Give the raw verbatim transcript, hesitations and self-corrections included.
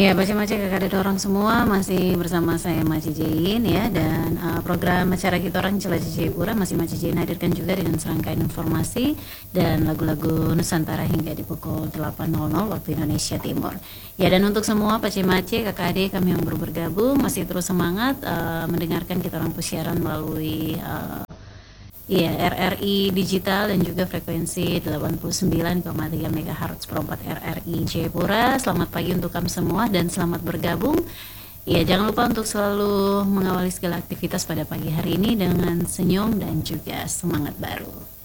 Ya, baca-baca kakak dorong semua masih bersama saya Maci Jain ya, dan uh, program acara kita orang Jelajah Jayapura masih Maci Jain hadirkan juga dengan serangkaian informasi dan lagu-lagu Nusantara hingga di pukul delapan nol nol waktu Indonesia Timur. Ya, dan untuk semua pace-mace kakak adik kami yang baru bergabung masih terus semangat uh, mendengarkan kita orang siaran melalui uh, Iya, R R I digital dan juga frekuensi delapan puluh sembilan koma tiga MHz per empat R R I Jayapura. Selamat pagi untuk kami semua dan selamat bergabung. Ya, jangan lupa untuk selalu mengawali segala aktivitas pada pagi hari ini dengan senyum dan juga semangat baru.